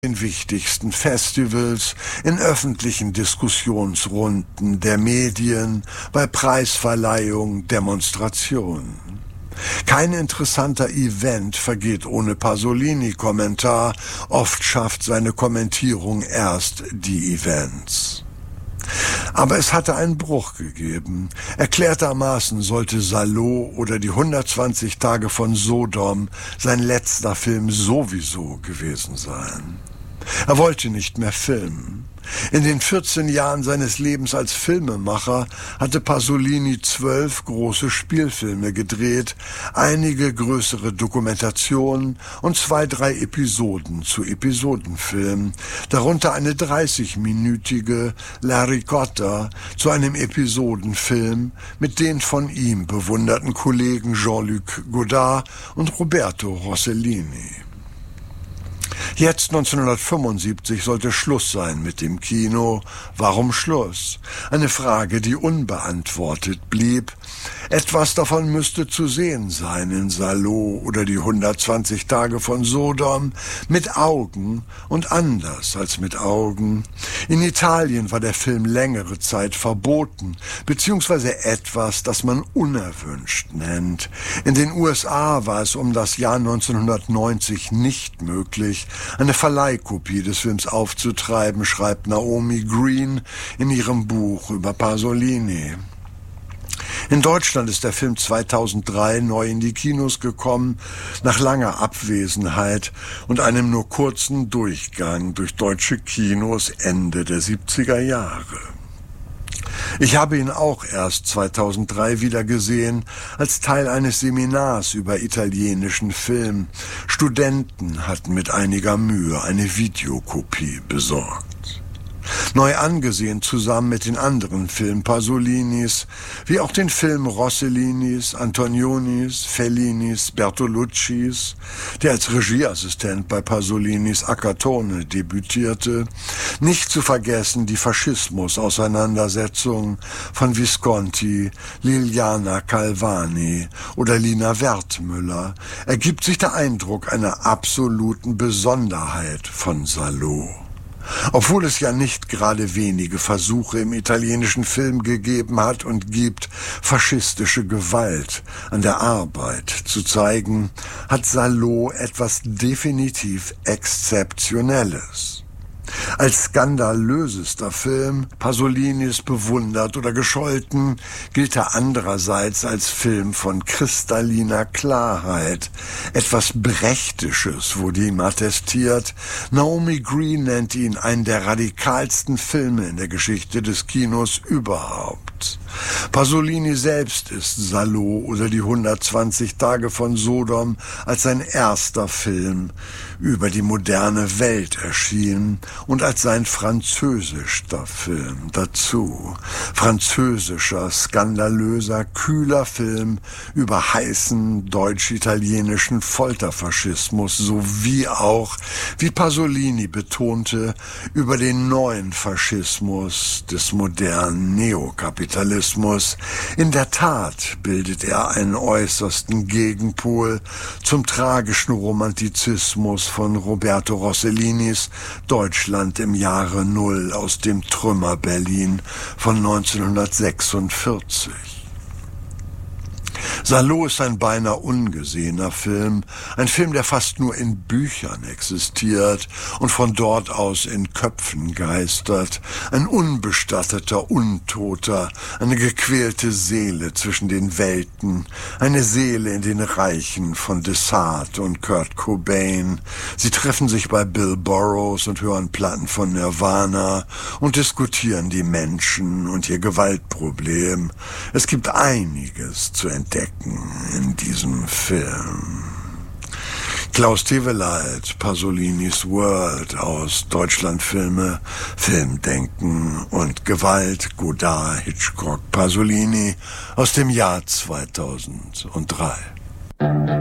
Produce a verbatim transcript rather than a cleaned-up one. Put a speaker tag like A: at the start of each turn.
A: den wichtigsten Festivals, in öffentlichen Diskussionsrunden der Medien, bei Preisverleihungen, Demonstrationen. Kein interessanter Event vergeht ohne Pasolini-Kommentar, oft schafft seine Kommentierung erst die Events. Aber es hatte einen Bruch gegeben. Erklärtermaßen sollte Salo oder die hundertzwanzig Tage von Sodom sein letzter Film sowieso gewesen sein. Er wollte nicht mehr filmen. In den vierzehn Jahren seines Lebens als Filmemacher hatte Pasolini zwölf große Spielfilme gedreht, einige größere Dokumentationen und zwei, drei Episoden zu Episodenfilmen, darunter eine dreißigminütige La Ricotta zu einem Episodenfilm mit den von ihm bewunderten Kollegen Jean-Luc Godard und Roberto Rossellini. Jetzt neunzehnhundertfünfundsiebzig sollte Schluss sein mit dem Kino. Warum Schluss? Eine Frage, die unbeantwortet blieb. Etwas davon müsste zu sehen sein in Salo oder die hundertzwanzig Tage von Sodom, mit Augen und anders als mit Augen. In Italien war der Film längere Zeit verboten, beziehungsweise etwas, das man unerwünscht nennt. In den U S A war es um das Jahr neunzehnhundertneunzig nicht möglich, eine Verleihkopie des Films aufzutreiben, schreibt Naomi Green in ihrem Buch über Pasolini. In Deutschland ist der Film zweitausenddrei neu in die Kinos gekommen, nach langer Abwesenheit und einem nur kurzen Durchgang durch deutsche Kinos Ende der siebziger Jahre. Ich habe ihn auch erst zweitausenddrei wieder gesehen, als Teil eines Seminars über italienischen Film. Studenten hatten mit einiger Mühe eine Videokopie besorgt. Neu angesehen zusammen mit den anderen Filmen Pasolinis, wie auch den Film Rossellinis, Antonionis, Fellinis, Bertoluccis, der als Regieassistent bei Pasolinis Accattone debütierte, nicht zu vergessen die Faschismus-Auseinandersetzung von Visconti, Liliana Calvani oder Lina Wertmüller, ergibt sich der Eindruck einer absoluten Besonderheit von Salo. Obwohl es ja nicht gerade wenige Versuche im italienischen Film gegeben hat und gibt, faschistische Gewalt an der Arbeit zu zeigen, hat Salo etwas definitiv Exzeptionelles. Als skandalösester Film Pasolinis bewundert oder gescholten, gilt er andererseits als Film von kristalliner Klarheit. Etwas Brechtisches wurde ihm attestiert. Naomi Green nennt ihn einen der radikalsten Filme in der Geschichte des Kinos überhaupt. Pasolini selbst ist Salo oder die hundertzwanzig Tage von Sodom als sein erster Film über die moderne Welt erschienen und als sein französischster Film dazu. Französischer, skandalöser, kühler Film über heißen deutsch-italienischen Folterfaschismus sowie auch, wie Pasolini betonte, über den neuen Faschismus des modernen Neokapitalismus. In der Tat bildet er einen äußersten Gegenpol zum tragischen Romantizismus von Roberto Rossellinis Deutschland im Jahre Null aus dem Trümmer-Berlin von neunzehnhundertsechsundvierzig. Salo ist ein beinahe ungesehener Film, ein Film, der fast nur in Büchern existiert und von dort aus in Köpfen geistert, ein unbestatteter Untoter, eine gequälte Seele zwischen den Welten, eine Seele in den Reichen von Dessart und Kurt Cobain. Sie treffen sich bei Bill Burroughs und hören Platten von Nirvana und diskutieren die Menschen und ihr Gewaltproblem. Es gibt einiges zu entdecken in diesem Film. Klaus Teweleit, Pasolinis World aus Deutschlandfilme, Filmdenken und Gewalt, Godard, Hitchcock, Pasolini aus dem Jahr zweitausenddrei.